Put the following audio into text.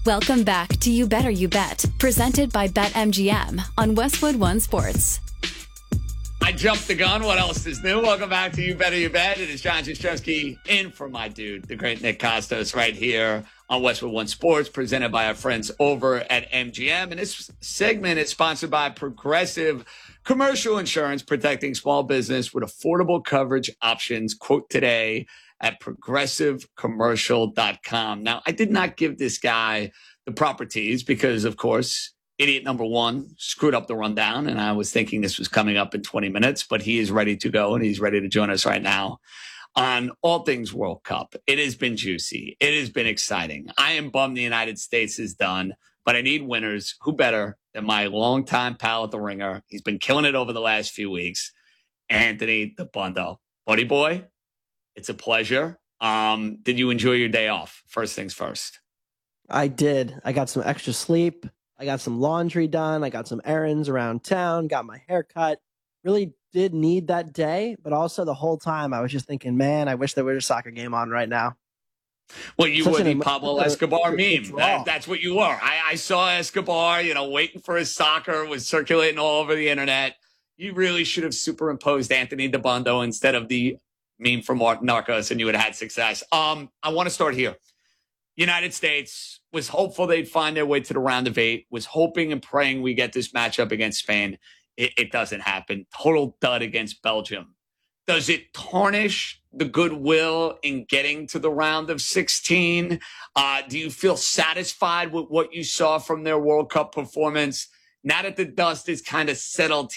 Welcome back to You Better You Bet, presented by BetMGM on Westwood One Sports. I jumped the gun. What else is new? Welcome back to You Better You Bet. It is John Jastremski in for my dude, the great Nick Costos, right here on Westwood One Sports, presented by our friends over at MGM. And this segment is sponsored by Progressive Commercial Insurance, protecting small business with affordable coverage options. Quote today at progressivecommercial.com. Now, I did not give this guy the proper tease because, of course, idiot number one screwed up the rundown, and I was thinking this was coming up in 20 minutes, but he is ready to go, and he's ready to join us right now on all things World Cup. It has been juicy. It has been exciting. I am bummed the United States is done, but I need winners. Who better than my longtime pal at the Ringer? He's been killing it over the last few weeks, Anthony Dabbundo. Buddy boy, it's a pleasure. Did you enjoy your day off? First things first. I did. I got some extra sleep. I got some laundry done. I got some errands around town, got my hair cut. Really did need that day, but also the whole time I was just thinking, man, I wish there was a soccer game on right now. Well, you were the Pablo Escobar meme. That's what you were. I saw Escobar, waiting for his soccer, was circulating all over the internet. You really should have superimposed Anthony Dabbundo instead of the meme from Narcos, and you would have had success. I want to start here. United States was hopeful they'd find their way to the round of 8, was hoping and praying we get this matchup against Spain. It doesn't happen. Total dud against Belgium. Does it tarnish the goodwill in getting to the round of 16? Do you feel satisfied with what you saw from their World Cup performance? Now that the dust is kind of settled